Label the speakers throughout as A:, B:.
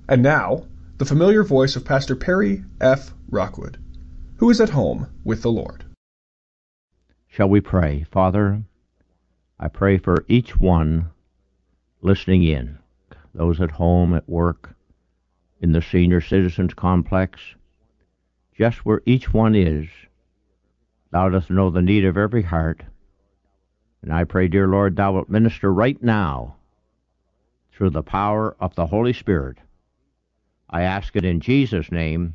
A: And now, the familiar voice of Pastor Perry F. Rockwood, who is at home with the Lord.
B: Shall we pray? Father, I pray for each one listening in, those at home, at work, in the senior citizens complex, just where each one is. Thou dost know the need of every heart. And I pray, dear Lord, thou wilt minister right now through the power of the Holy Spirit. I ask it in Jesus' name.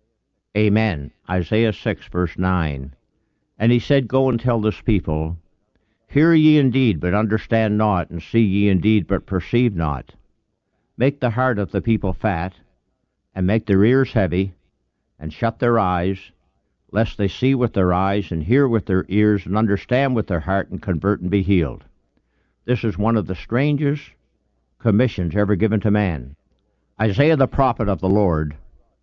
B: Amen. Isaiah 6, verse 9. And he said, Go and tell this people, Hear ye indeed, but understand not, and see ye indeed, but perceive not. Make the heart of the people fat, and make their ears heavy, and shut their eyes, lest they see with their eyes, and hear with their ears, and understand with their heart, and convert and be healed. This is one of the strangest commissions ever given to man. Isaiah the prophet of the Lord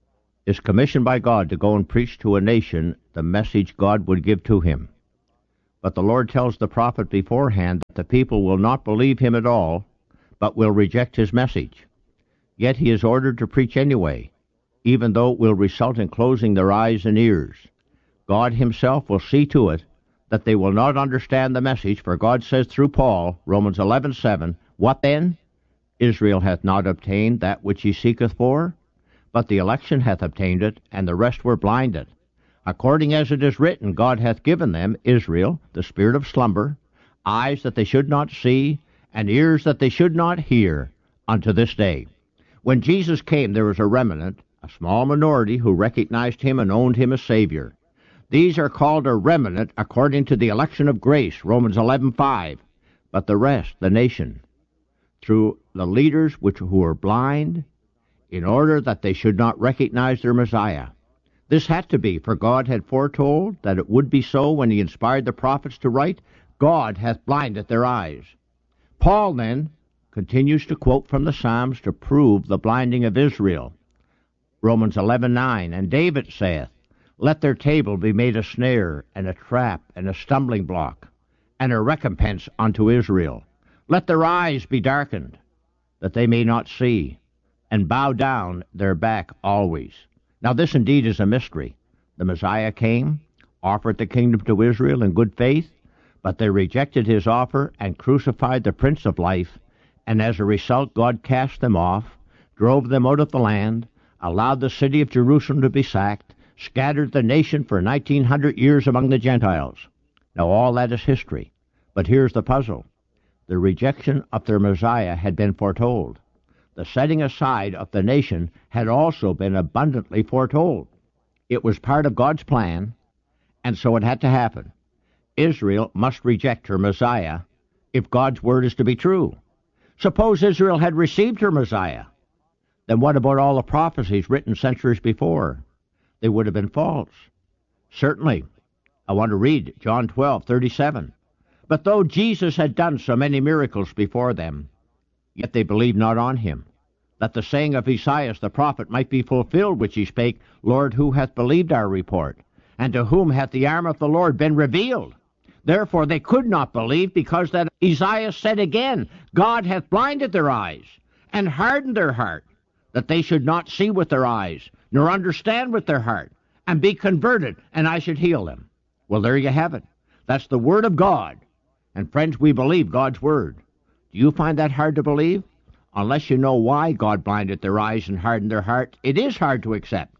B: is commissioned by God to go and preach to a nation the message God would give to him. But the Lord tells the prophet beforehand that the people will not believe him at all, but will reject his message. Yet he is ordered to preach anyway, even though it will result in closing their eyes and ears. God himself will see to it that they will not understand the message, for God says through Paul, Romans 11:7, What then? Israel hath not obtained that which he seeketh for, but the election hath obtained it, and the rest were blinded. According as it is written, God hath given them, Israel, the spirit of slumber, eyes that they should not see, and ears that they should not hear, unto this day. When Jesus came, there was a remnant, a small minority, who recognized him and owned him as Savior. These are called a remnant according to the election of grace, Romans 11:5. But the rest, the nation, through the leaders who were blind, in order that they should not recognize their Messiah. This had to be, for God had foretold that it would be so when he inspired the prophets to write, God hath blinded their eyes. Paul then continues to quote from the Psalms to prove the blinding of Israel. Romans 11:9, And David saith, Let their table be made a snare, and a trap, and a stumbling block, and a recompense unto Israel. Let their eyes be darkened, that they may not see, and bow down their back always. Now this indeed is a mystery. The Messiah came, offered the kingdom to Israel in good faith, but they rejected his offer and crucified the Prince of Life, and as a result God cast them off, drove them out of the land, allowed the city of Jerusalem to be sacked, scattered the nation for 1900 years among the Gentiles. Now all that is history, but here's the puzzle. The rejection of their Messiah had been foretold. The setting aside of the nation had also been abundantly foretold. It was part of God's plan, and so it had to happen. Israel must reject her Messiah if God's word is to be true. Suppose Israel had received her Messiah. Then what about all the prophecies written centuries before? They would have been false. Certainly. I want to read John 12:37. But though Jesus had done so many miracles before them, yet they believed not on him, that the saying of Esaias the prophet might be fulfilled, which he spake, Lord, who hath believed our report? And to whom hath the arm of the Lord been revealed? Therefore they could not believe, because that Esaias said again, God hath blinded their eyes, and hardened their heart, that they should not see with their eyes, nor understand with their heart, and be converted, and I should heal them. Well, there you have it. That's the word of God. And friends, we believe God's word. Do you find that hard to believe? Unless you know why God blinded their eyes and hardened their heart, it is hard to accept.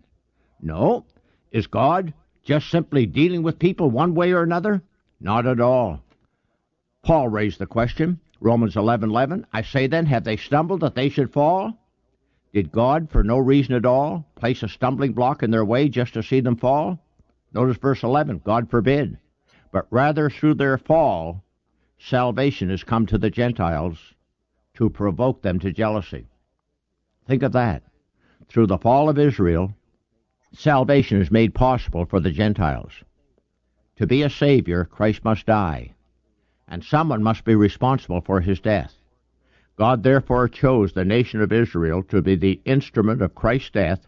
B: No. Is God just simply dealing with people one way or another? Not at all. Paul raised the question, Romans 11:11, I say then, have they stumbled that they should fall? Did God, for no reason at all, place a stumbling block in their way just to see them fall? Notice verse 11, God forbid. But rather through their fall, salvation has come to the Gentiles to provoke them to jealousy. Think of that. Through the fall of Israel, salvation is made possible for the Gentiles. To be a Savior, Christ must die, and someone must be responsible for his death. God therefore chose the nation of Israel to be the instrument of Christ's death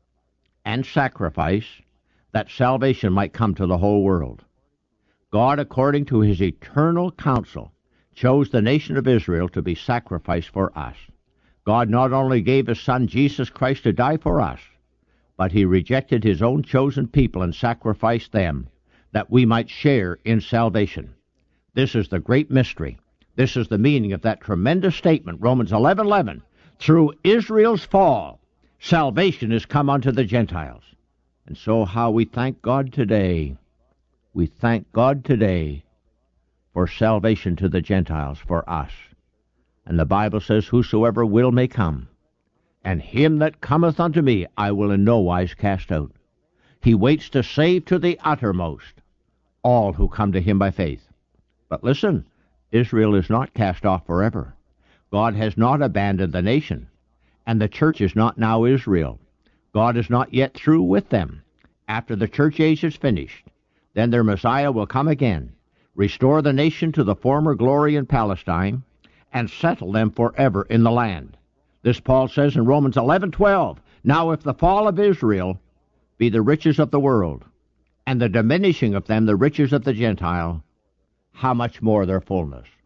B: and sacrifice, that salvation might come to the whole world. God, according to his eternal counsel, chose the nation of Israel to be sacrificed for us. God not only gave his Son Jesus Christ to die for us, but he rejected his own chosen people and sacrificed them, that we might share in salvation. This is the great mystery. This is the meaning of that tremendous statement, Romans 11:11. Through Israel's fall, salvation is come unto the Gentiles. And so how we thank God today. We thank God today for salvation to the Gentiles, for us. And the Bible says, whosoever will may come, and him that cometh unto me I will in no wise cast out. He waits to save to the uttermost all who come to him by faith. But listen, Israel is not cast off forever. God has not abandoned the nation, and the church is not now Israel. God is not yet through with them. After the church age is finished, then their Messiah will come again, restore the nation to the former glory in Palestine, and settle them forever in the land. This Paul says in Romans 11:12, Now if the fall of Israel be the riches of the world, and the diminishing of them the riches of the Gentile, how much more their fullness?